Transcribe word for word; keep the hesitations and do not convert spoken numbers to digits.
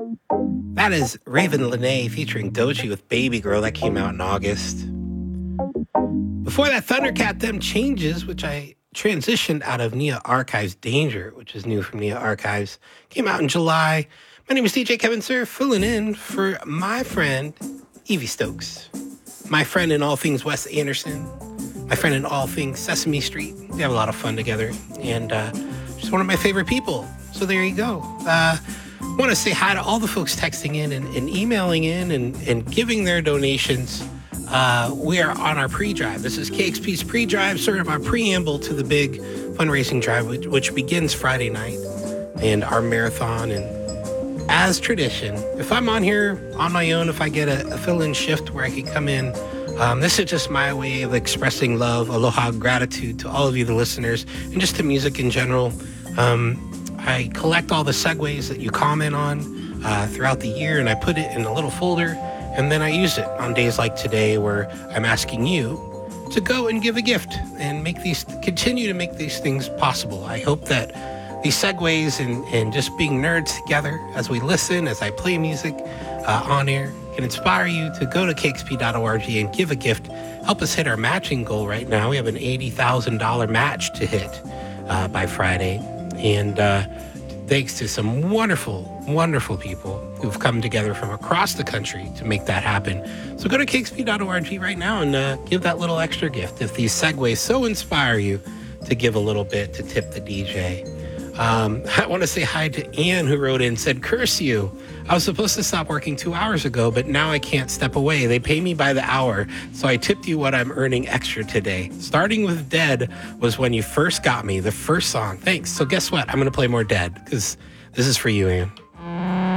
That is Raven Lene featuring Doechii with Baby Girl. That came out in August. Before that, Thundercat Them Changes, which I transitioned out of Nia Archives. Danger, which is new from Nia Archives, came out in July. My name is D J Kevin Surf, filling in for my friend Evie Stokes, my friend in all things Wes Anderson, my friend in all things Sesame Street. We have a lot of fun together, and uh, just one of my favorite people. So there you go. Uh, want to say hi to all the folks texting in and, and emailing in and, and giving their donations. Uh, we are on our pre-drive. This is K X P's pre-drive, sort of our preamble to the big fundraising drive, which, which begins Friday night, and our marathon. And as tradition, if I'm on here on my own, if I get a, a fill-in shift where I can come in, um, this is just my way of expressing love, aloha, gratitude to all of you, the listeners, and just to music in general. Um, I collect all the segues that you comment on uh, throughout the year, and I put it in a little folder, and then I use it on days like today where I'm asking you to go and give a gift and make these, continue to make these things possible. I hope that these segues and, and just being nerds together as we listen, as I play music uh, on air, can inspire you to go to K X P dot org and give a gift. Help us hit our matching goal right now. We have an eighty thousand dollars match to hit uh, by Friday. And uh, thanks to some wonderful, wonderful people who've come together from across the country to make that happen. So go to K X P dot org right now and uh, give that little extra gift if these segues so inspire you to give a little bit to tip the D J. Um, I want to say hi to Ann, who wrote in, said, curse you. I was supposed to stop working two hours ago, but now I can't step away. They pay me by the hour, so I tipped you what I'm earning extra today. Starting with Dead was when you first got me, the first song. Thanks. So guess what? I'm going to play more Dead, because this is for you, Ann.